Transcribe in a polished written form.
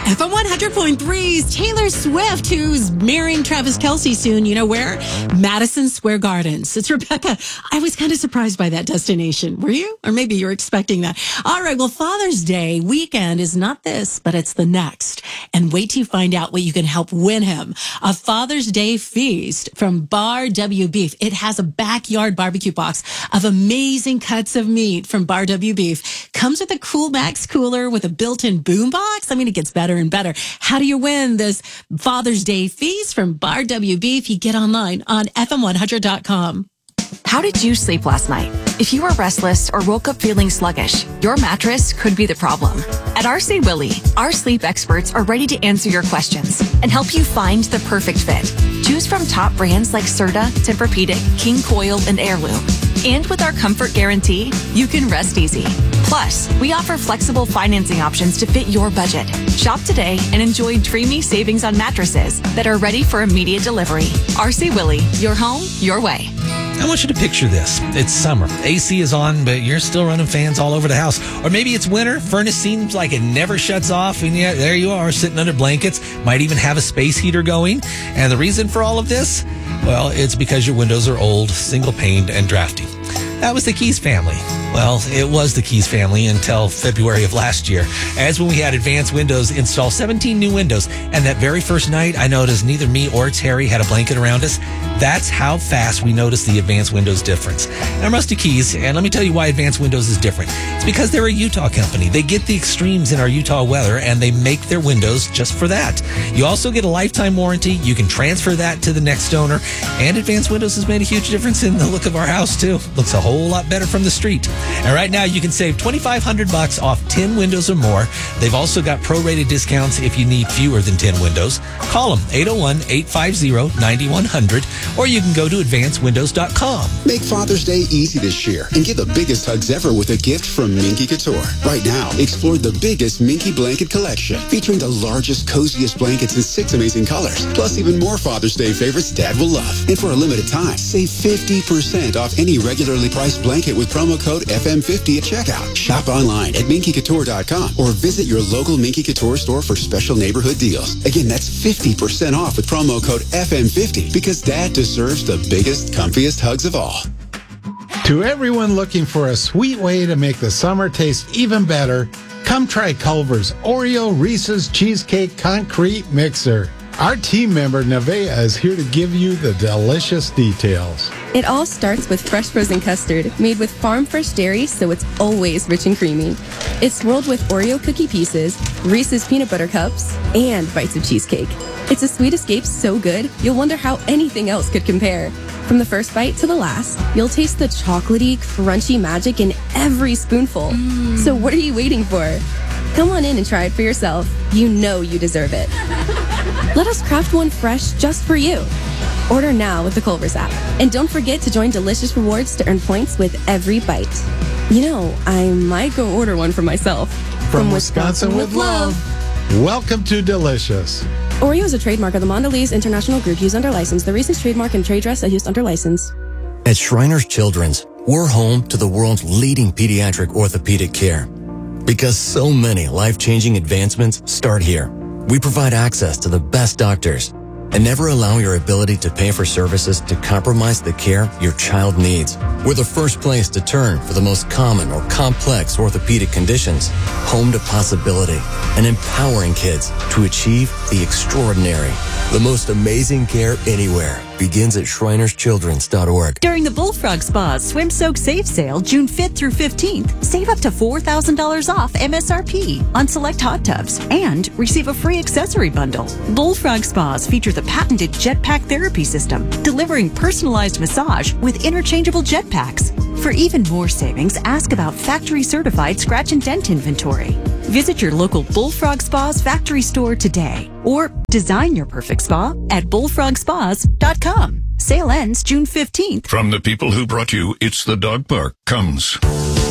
FM 100.3's Taylor Swift, who's marrying Travis Kelce soon. You know where? Madison Square Gardens. It's Rebecca. I was kind of surprised by that destination. Were you? Or maybe you were expecting that. All right. Well, Father's Day weekend is not this, but it's the next. And wait till you find out what you can help win him. A Father's Day feast from Bar W Beef. It has a backyard barbecue box of amazing cuts of meat from Bar W Beef. Comes with a Cool Max cooler with a built-in boom box. I mean, it gets better and better. How do you win this Father's Day feast from Bar W Beef? You get online on FM100.com. How did you sleep last night? If you were restless or woke up feeling sluggish, your mattress could be the problem. At RC Willey, our sleep experts are ready to answer your questions and help you find the perfect fit. Choose from top brands like Serta, Tempur-Pedic, King Coil, and Heirloom. And with our comfort guarantee, you can rest easy. Plus, we offer flexible financing options to fit your budget. Shop today and enjoy dreamy savings on mattresses that are ready for immediate delivery. RC Willey, your home, your way. I want you to picture this. It's summer. AC is on, but you're still running fans all over the house. Or maybe it's winter. Furnace seems like it never shuts off. And yet there you are sitting under blankets. Might even have a space heater going. And the reason for all of this? Well, it's because your windows are old, single-paned, and drafty. That was the Keys family. Well, it was the Keys family until February of last year. As when we had Advanced Windows install 17 new windows. And that very first night, I noticed neither me or Terry had a blanket around us. That's how fast we noticed the Advanced Windows difference. I'm Rusty Keys, and let me tell you why Advanced Windows is different. It's because they're a Utah company. They get the extremes in our Utah weather, and they make their windows just for that. You also get a lifetime warranty. You can transfer that to the next owner. And Advanced Windows has made a huge difference in the look of our house, too. Looks a whole lot better from the street. And right now, you can save $2,500 off 10 windows or more. They've also got prorated discounts if you need fewer than 10 windows. Call them, 801-850-9100, or you can go to advancedwindows.com. Make Father's Day easy this year and get the biggest hugs ever with a gift from Minky Couture. Right now, explore the biggest Minky blanket collection, featuring the largest, coziest blankets in 6 amazing colors, plus even more Father's Day favorites Dad will love. And for a limited time, save 50% off any regularly priced blanket with promo code FM50 at checkout. Shop online at minkycouture.com or visit your local Minky Couture store for special neighborhood deals. Again, that's 50% off with promo code FM50 because Dad deserves the biggest, comfiest hugs of all. To everyone looking for a sweet way to make the summer taste even better, come try Culver's Oreo Reese's Cheesecake Concrete Mixer. Our team member, Nevaeh, is here to give you the delicious details. It all starts with fresh frozen custard made with farm-fresh dairy, so it's always rich and creamy. It's swirled with Oreo cookie pieces, Reese's peanut butter cups, and bites of cheesecake. It's a sweet escape so good, you'll wonder how anything else could compare. From the first bite to the last, you'll taste the chocolatey, crunchy magic in every spoonful. So what are you waiting for? Come on in and try it for yourself. You know you deserve it. Let us craft one fresh just for you. Order now with the Culver's app. And don't forget to join Delicious Rewards to earn points with every bite. You know, I might go order one for myself. From Wisconsin with love. Welcome to Delicious. Oreo is a trademark of the Mondelez International Group used under license. The Reese's trademark and trade dress are used under license. At Shriners Children's, we're home to the world's leading pediatric orthopedic care. Because so many life-changing advancements start here. We provide access to the best doctors and never allow your ability to pay for services to compromise the care your child needs. We're the first place to turn for the most common or complex orthopedic conditions. Home to possibility and empowering kids to achieve the extraordinary. The most amazing care anywhere begins at shrinerschildrens.org. During the Bullfrog Spa's Swim Soak Save Sale, June 5th through 15th, save up to $4,000 off MSRP on select hot tubs and receive a free accessory bundle. Bullfrog Spas feature the patented Jetpack Therapy System, delivering personalized massage with interchangeable jetpacks. For even more savings, ask about factory-certified scratch and dent inventory. Visit your local Bullfrog Spas factory store today or design your perfect spa at bullfrogspas.com. Sale ends June 15th. From the people who brought you It's the Dog Park comes